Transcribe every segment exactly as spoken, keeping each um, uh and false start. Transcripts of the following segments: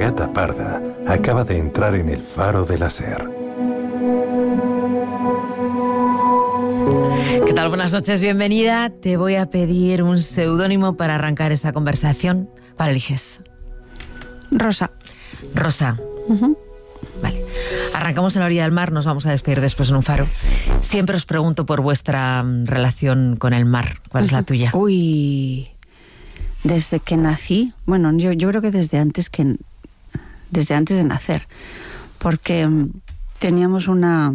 gata parda acaba de entrar en el faro de la SER. ¿Qué tal? Buenas noches, bienvenida. Te voy a pedir un seudónimo para arrancar esta conversación. ¿Cuál eliges? Rosa. Rosa. Uh-huh. Vale. Arrancamos en la orilla del mar, nos vamos a despedir después en un faro. Siempre os pregunto por vuestra relación con el mar. ¿Cuál uh-huh. es la tuya? Uy, desde que nací, bueno, yo, yo creo que desde antes que desde antes de nacer, porque um, teníamos una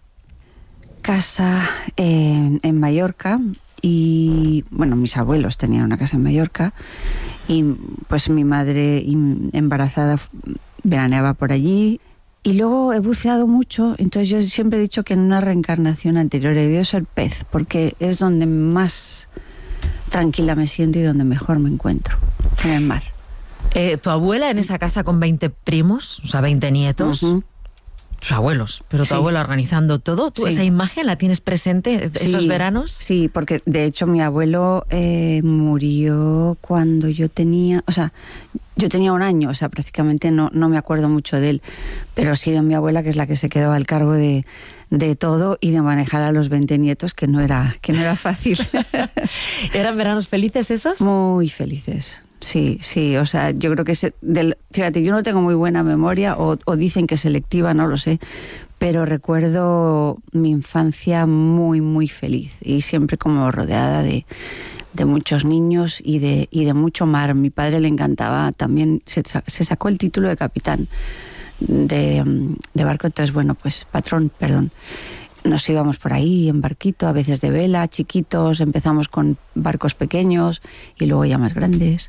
casa en, en Mallorca y, bueno, mis abuelos tenían una casa en Mallorca y pues mi madre embarazada veraneaba por allí. Y luego he buceado mucho, entonces yo siempre he dicho que en una reencarnación anterior he debido ser pez, porque es donde más tranquila me siento y donde mejor me encuentro, en el mar. Eh, ¿Tu abuela en esa casa con veinte primos, o sea, veinte nietos? Uh-huh. Tus abuelos, pero tu sí. abuela organizando todo. ¿Tú sí. esa imagen la tienes presente, esos sí, veranos? Sí, porque de hecho mi abuelo eh, murió cuando yo tenía, o sea, yo tenía un año, o sea, prácticamente no, no me acuerdo mucho de él, pero ha sido mi abuela que es la que se quedó al cargo de, de todo y de manejar a los veinte nietos, que no era, que no era fácil. ¿Eran veranos felices esos? Muy felices. Sí, sí, o sea, yo creo que se, del, fíjate, yo no tengo muy buena memoria o, o dicen que selectiva, no lo sé, pero recuerdo mi infancia muy, muy feliz y siempre como rodeada de, de muchos niños y de, y de mucho mar. Mi padre le encantaba también, se, se sacó el título de capitán de, de barco, entonces, bueno, pues patrón, perdón. Nos íbamos por ahí en barquito, a veces de vela, chiquitos, empezamos con barcos pequeños y luego ya más grandes.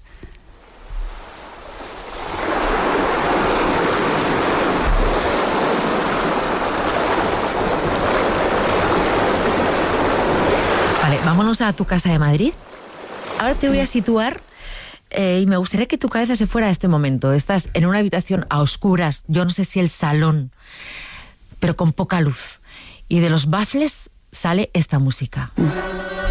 Vale, vámonos a tu casa de Madrid. Ahora te voy a situar eh, y me gustaría que tu cabeza se fuera a este momento. Estás en una habitación a oscuras, yo no sé si el salón, pero con poca luz. Y de los bafles sale esta música.